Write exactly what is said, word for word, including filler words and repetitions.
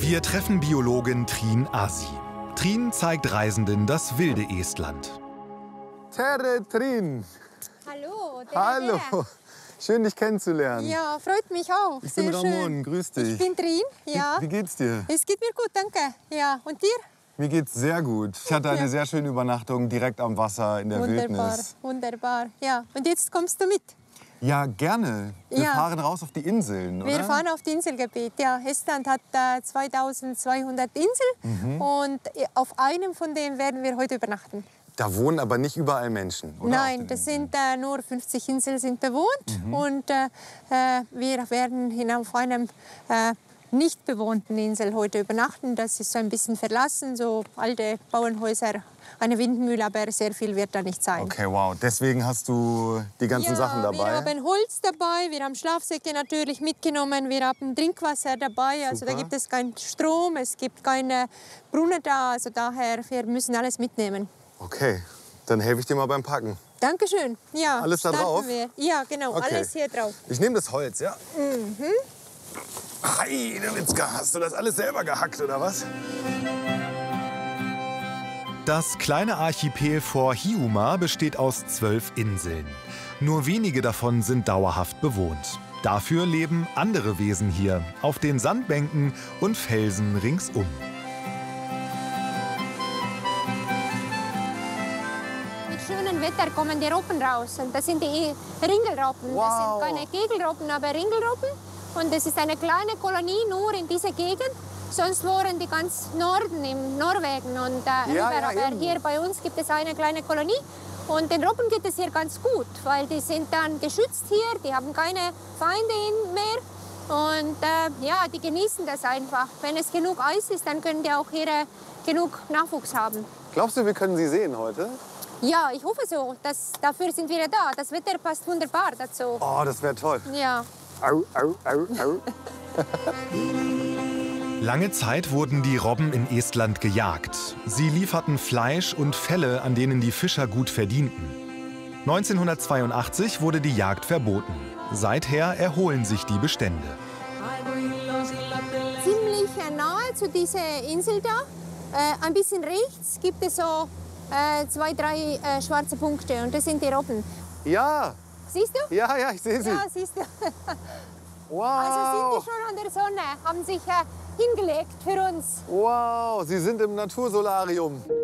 Wir treffen Biologin Trine Asi. Trine zeigt Reisenden das wilde Estland. Tere, Trine. Hallo. Der Hallo. Der. Schön, dich kennenzulernen. Ja, freut mich auch. Ich Sehr bin Ramon, schön. grüß dich. Ich bin Trine, ja. Wie, wie geht's dir? Es geht mir gut, danke. Ja, und dir? Mir geht's sehr gut. Ich hatte eine Ja. sehr schöne Übernachtung direkt am Wasser in der Wunderbar, Wildnis. wunderbar. Ja, und jetzt kommst du mit. Ja, gerne. Wir Ja. fahren raus auf die Inseln, oder? Wir fahren auf die Inselgebiet. Ja, Estland hat äh, zweitausendzweihundert Inseln Mhm. und äh, auf einem von denen werden wir heute übernachten. Da wohnen aber nicht überall Menschen, oder? Auf Nein, den das Inseln. sind äh, nur fünfzig Inseln sind bewohnt und äh, äh, wir werden hin auf einem äh, nicht bewohnten Insel heute übernachten. Das ist so ein bisschen verlassen, so alte Bauernhäuser, eine Windmühle, aber sehr viel wird da nicht sein. Okay, wow. Deswegen hast du die ganzen Ja, Sachen dabei? wir haben Holz dabei, wir haben Schlafsäcke natürlich mitgenommen, wir haben Trinkwasser dabei. Also da Super. gibt es keinen Strom, es gibt keine Brunnen da, also daher wir müssen alles mitnehmen. Okay, dann helfe ich dir mal beim Packen. Dankeschön. Ja, Alles da starten drauf? Wir. Ja, genau, Okay. alles hier drauf. Ich nehme das Holz, ja? Mhm. Hi, der Witzka, hast du das alles selber gehackt, oder was? Das kleine Archipel vor Hiiumaa besteht aus zwölf Inseln. Nur wenige davon sind dauerhaft bewohnt. Dafür leben andere Wesen hier, auf den Sandbänken und Felsen ringsum. Mit schönem Wetter kommen die Robben raus. Und das sind die Ringelrobben. Wow. Das sind keine Kegelrobben, aber Ringelrobben. Und das ist eine kleine Kolonie nur in dieser Gegend. Sonst wohnen die ganz Norden, in Norwegen und äh, Ja, rüber. ja, Aber eben. hier bei uns gibt es eine kleine Kolonie. Und den Robben geht es hier ganz gut, weil die sind dann geschützt hier. Die haben keine Feinde mehr. Und äh, ja, die genießen das einfach. Wenn es genug Eis ist, dann können die auch hier äh, genug Nachwuchs haben. Glaubst du, wir können sie sehen heute? Ja, ich hoffe so. Das, dafür sind wir da. Das Wetter passt wunderbar dazu. Oh, das wäre toll. Ja. Au, au, au, au. Lange Zeit wurden die Robben in Estland gejagt. Sie lieferten Fleisch und Felle, an denen die Fischer gut verdienten. neunzehnhundertzweiundachtzig wurde die Jagd verboten. Seither erholen sich die Bestände. Ziemlich äh, nahe zu dieser Insel da, äh, ein bisschen rechts, gibt es so äh, zwei, drei äh, schwarze Punkte. Und das sind die Robben. Ja, Siehst du? ja, ja, ich sehe sie. Ja, siehst du. Wow. Also sind die schon an der Sonne, haben sich äh, hingelegt für uns. Wow, sie sind im Natursolarium.